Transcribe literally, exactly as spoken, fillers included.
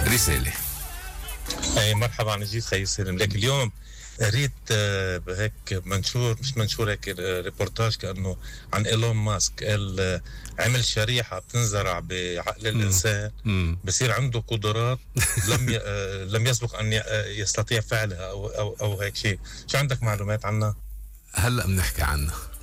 رسالة. أي مرحبا نجيب خي سالم لك. اليوم قريت هيك منشور مش منشور هيك ريبورتاج كأنه عن إيلون ماسك. قال عمل شريحة بتنزرع بعقل الإنسان بصير عنده قدرات لم ي... لم يسبق أن يستطيع فعلها أو أو أو هيك شيء. شو عندك معلومات عنها؟ هلأ بنحكي عنها.